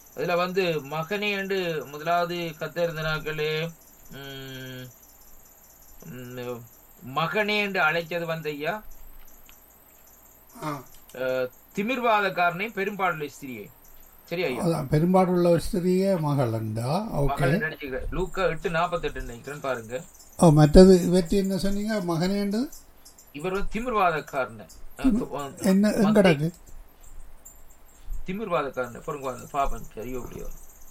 அதுல வந்து மகனே என்று முதலாவது கத்திருந்த நாட்களே உம் உம் மகனே என்று அழைச்சது வந்து ஐயா ஆ திமிர்வாதக்காரனை பெரும்பாடுள்ள ஸ்திரியை. சரி ஐயா, அதான் பெரும்பாடுள்ள ஒரு ஸ்திரிய மகளண்டா. ஓகே. மகள் நினைச்சுக்கிறேன். லூக்கா 8:48 நினைக்கிறேன் பாருங்க. ஓ மற்றது இவற்றி என்ன சொன்னீங்க? மகனேண்டு இவர் வந்து திமிர்வாதக்காரன். என்ன எங்கடக்கு திமிர்வாதக்காரன் பொருங்க பாபன் சரியோ அப்படியோ.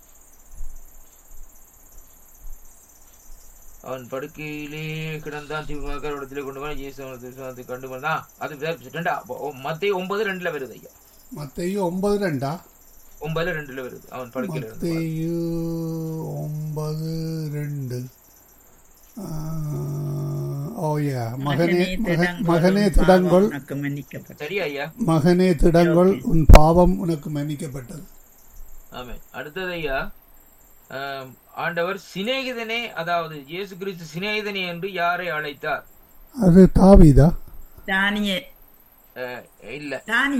அவன் படுக்கையிலே கிடந்தான், திமுக இடத்துல கொண்டு போன இயேசு கண்டு வந்தான். அது மத்தேயு 9:2 வருது ஐயா. மத்தேயு 9:2 9:2 வருது. அவன் படுக்கையில மத்தேயு 9:2. ஓயா மகனே திடங்கொள். சரியா ஐயா? மகனே திடங்கொள், உன் பாவம் உனக்கு மன்னிக்கப்பட்டது. ஆமென். அடுத்தது ஐயா, ஆண்டவர் சிநேகிதனே, அதாவது இயேசு கிறிஸ்து சிநேகிதனே என்று யாரை அழைத்தார்? அது தாவீதா? இல்ல,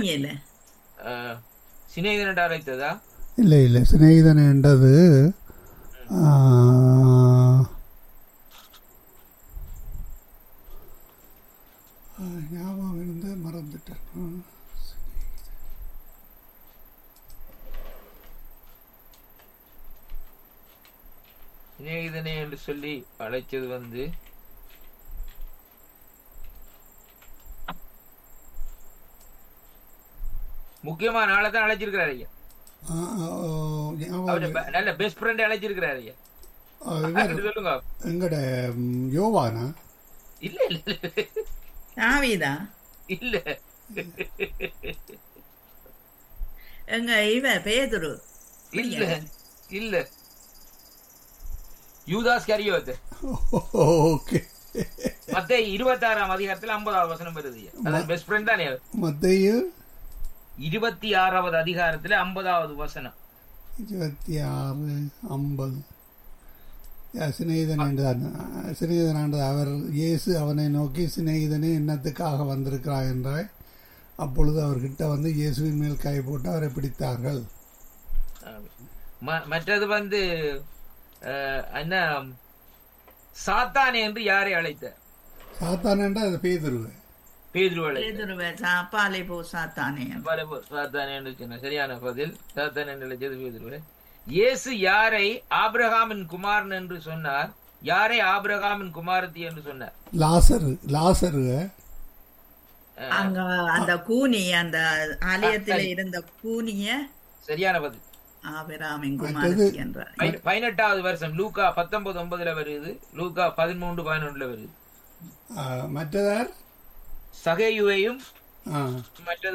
சிநேகிதன் என்று அழைத்ததா? இல்லை சிநேகிதன் என்றது ஞாபகம் இருந்து மறந்துட்டேன். சிநேகிதனே என்று சொல்லி அழைச்சது வந்து முக்கியமான ஆளை தான் அழைச்சிருக்கிறார் ஐயா. நல்ல பெஸ்ட் ஃப்ரெண்ட் அழைச்சிருக்கிறார் ஐயா. சொல்லுங்க. எங்கட யோவானா? இல்ல தாவீதா? இல்ல, எங்க இவ பேதுரு? இல்ல இல்ல, யூதாஸ் கரியோத்து. ஓகே. மத்தேயு 26ஆம் அதிகாரத்துல 50வது வசனம் வருது. அதான் பெஸ்ட் ஃப்ரெண்ட் தானே. மத்தேயு 26வது அதிகாரத்துல 50வது வசனம். 26:50. சிநேகிதன் அவர் இயேசு அவனை நோக்கி, சிநேகிதனே என்னத்துக்காக வந்திருக்கிறார் என்றாய். அப்பொழுது அவர்கிட்ட வந்து இயேசுவின் மேல் கை போட்டு அவரை பிடித்தார்கள். மற்றது வந்து என்ன, சாத்தானே என்று யாரை அழைத்த? சாத்தானே என்றால் அது பேதுருவை. சாப்பாலை போ சாத்தானே என்று சொன்ன சரியான பதில். சாத்தானே என்று அழைச்சது பேதுருவை. இயேசு யாரை ஆபிரகாமின் குமாரன் என்று சொன்னார்? யாரை ஆபிரகாமின் குமாரத்தி என்று சொன்னார்? லாசரு. அங்க அந்த கூனி, அந்த ஆலயத்தில் இருந்த கூனிய சரியான பதில். ஆபிரகாமின் குமாரத்தி என்றார். 18வது வருஷம் லூக்கா 19:9 வருது. லூக்கா 13:11 வருது. மற்றதார் சகேயுவையும் மற்றது